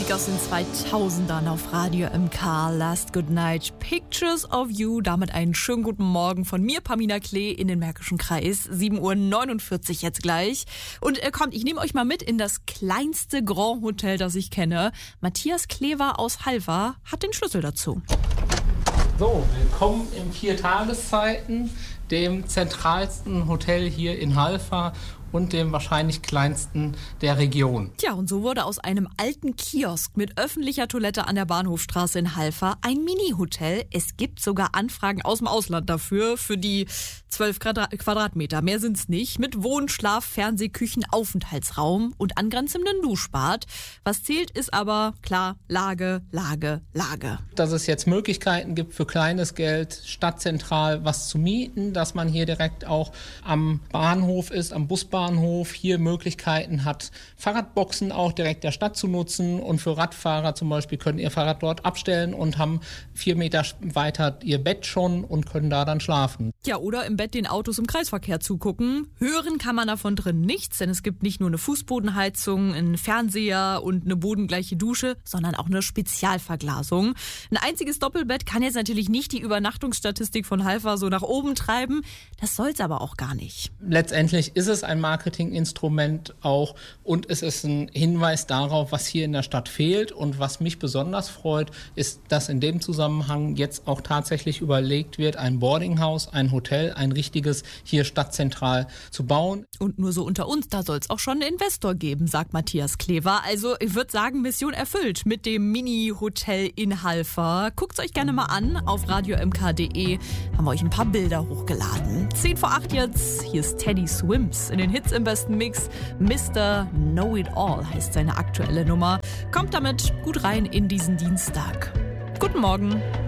Musik aus den 2000ern auf Radio MK. Last Good Night, Pictures of You. Damit einen schönen guten Morgen von mir, Pamina Klee, in den Märkischen Kreis. 7:49 Uhr jetzt gleich. Und kommt, ich nehme euch mal mit in das kleinste Grand Hotel, das ich kenne. Matthias Klever aus Halver hat den Schlüssel dazu. So, willkommen im 4-Tageszeiten, dem zentralsten Hotel hier in Halver und dem wahrscheinlich kleinsten der Region. Tja, und so wurde aus einem alten Kiosk mit öffentlicher Toilette an der Bahnhofstraße in Halver ein Mini-Hotel. Es gibt sogar Anfragen aus dem Ausland dafür, für die 12 Quadratmeter. Mehr sind's nicht. Mit Wohn-, Schlaf-, Fernseh-, Küchen-, Aufenthaltsraum und angrenzendem Duschbad. Was zählt, ist aber klar Lage, Lage, Lage. Dass es jetzt Möglichkeiten gibt, für kleines Geld stadtzentral was zu mieten, dass man hier direkt auch am Bahnhof ist, am Busbahnhof, hier Möglichkeiten hat, Fahrradboxen auch direkt der Stadt zu nutzen, und für Radfahrer zum Beispiel können ihr Fahrrad dort abstellen und haben 4 Meter weiter ihr Bett schon und können da dann schlafen. Ja, oder im Bett den Autos im Kreisverkehr zugucken. Hören kann man davon drin nichts, denn es gibt nicht nur eine Fußbodenheizung, einen Fernseher und eine bodengleiche Dusche, sondern auch eine Spezialverglasung. Ein einziges Doppelbett kann jetzt natürlich nicht die Übernachtungsstatistik von Halver so nach oben treiben. Das soll's aber auch gar nicht. Letztendlich ist es ein Marketinginstrument auch, und es ist ein Hinweis darauf, was hier in der Stadt fehlt. Und was mich besonders freut, ist, dass in dem Zusammenhang jetzt auch tatsächlich überlegt wird, ein Boardinghaus, ein Hotel, ein richtiges hier stadtzentral zu bauen. Und nur so unter uns, da soll es auch schon einen Investor geben, sagt Matthias Klever. Also ich würde sagen, Mission erfüllt mit dem Mini-Hotel in Halver. Guckt's euch gerne mal an. Auf radiomk.de haben wir euch ein paar Bilder hochgeladen. 7:50 jetzt. Hier ist Teddy Swims in den Hits im besten Mix. Mr. Know It All heißt seine aktuelle Nummer. Kommt damit gut rein in diesen Dienstag. Guten Morgen.